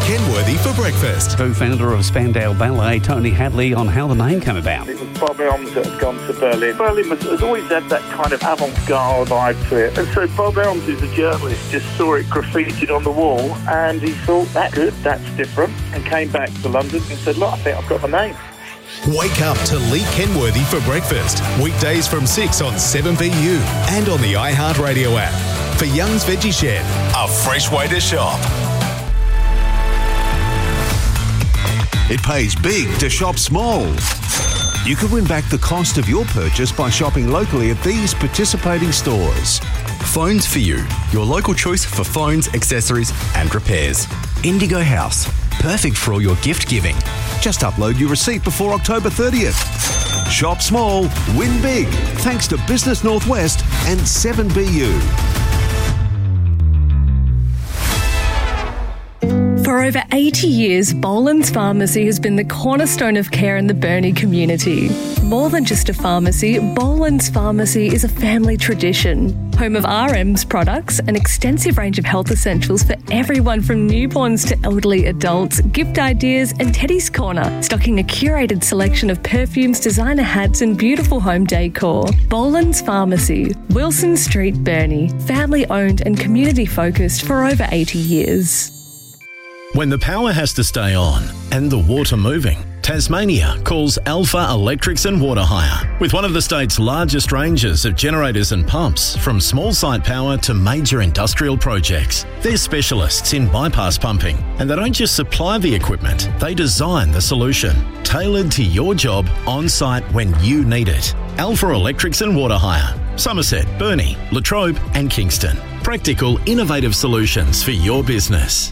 Kenworthy for breakfast. Co-founder of Spandau Ballet, Tony Hadley, on how the name came about. It was Bob Elms that had gone to Berlin. Berlin has always had that kind of avant-garde vibe to it. And so Bob Elms, who's a journalist, just saw it graffitied on the wall and he thought, that's good, that's different, and came back to London and said, look, I think I've got my name. Wake up to Lee Kenworthy for breakfast. Weekdays from 6 on 7BU and on the iHeartRadio app. For Young's Veggie Shed, a fresh way to shop. It pays big to shop small. You could win back the cost of your purchase by shopping locally at these participating stores. Phones for You, your local choice for phones, accessories and repairs. Indigo House, perfect for all your gift giving. Just upload your receipt before October 30th. Shop small, win big, thanks to Business Northwest and 7BU. For over 80 years, Boland's Pharmacy has been the cornerstone of care in the Burnie community. More than just a pharmacy, Boland's Pharmacy is a family tradition. Home of RM's products, an extensive range of health essentials for everyone from newborns to elderly adults, gift ideas and Teddy's Corner, stocking a curated selection of perfumes, designer hats and beautiful home decor. Boland's Pharmacy, Wilson Street, Burnie. Family owned and community focused for over 80 years. When the power has to stay on and the water moving, Tasmania calls Alpha Electrics and Water Hire. With one of the state's largest ranges of generators and pumps, from small site power to major industrial projects. They're specialists in bypass pumping, and they don't just supply the equipment, they design the solution, tailored to your job on site when you need it. Alpha Electrics and Water Hire. Somerset, Burnie, Latrobe and Kingston. Practical, innovative solutions for your business.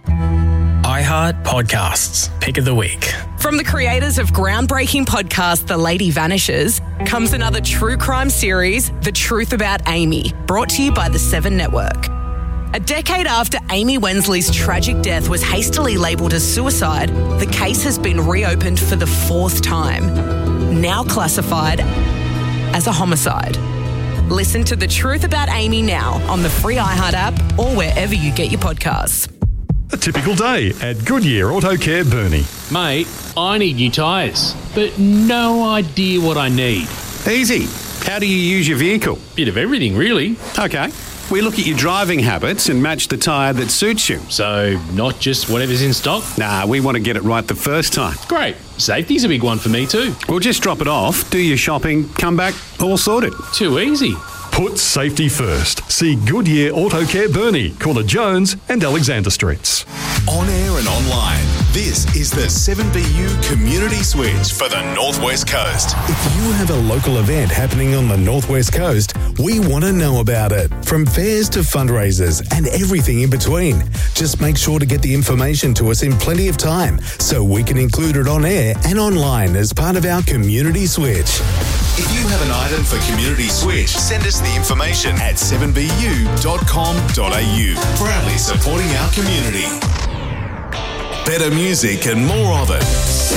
iHeart Podcasts, Pick of the Week. From the creators of groundbreaking podcast The Lady Vanishes comes another true crime series, The Truth About Amy, brought to you by the 7 Network. A decade after Amy Wensley's tragic death was hastily labelled as suicide, the case has been reopened for the 4th time, now classified as a homicide. Listen to The Truth About Amy now on the free iHeart app or wherever you get your podcasts. A typical day at Goodyear Auto Care Burnie. Mate, I need new tyres, but no idea what I need. Easy. How do you use your vehicle? Bit of everything, really. Okay. We look at your driving habits and match the tyre that suits you. So, not just whatever's in stock? Nah, we want to get it right the first time. Great. Safety's a big one for me too. We'll just drop it off, do your shopping, come back, all sorted. Too easy. Put safety first. See Goodyear Auto Care Burnie, corner Jones and Alexander Streets. On air and online, this is the 7BU Community Switch for the Northwest Coast. If you have a local event happening on the Northwest Coast, we want to know about it. From fairs to fundraisers and everything in between. Just make sure to get the information to us in plenty of time so we can include it on air and online as part of our Community Switch. If you have an item for Community Switch, send us the information at 7bu.com.au. Proudly supporting our community. Better music and more of it.